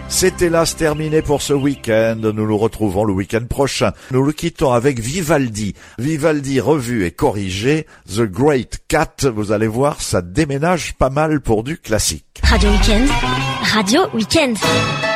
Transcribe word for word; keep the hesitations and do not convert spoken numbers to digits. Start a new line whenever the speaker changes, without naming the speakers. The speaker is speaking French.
C'est hélas terminé pour ce week-end. Nous nous retrouvons le week-end prochain. Nous le quittons avec Vivaldi. Vivaldi revu et corrigé. The Great Cat. Vous allez voir, ça déménage pas mal pour du classique.
Radio Week-end. Radio Week-end.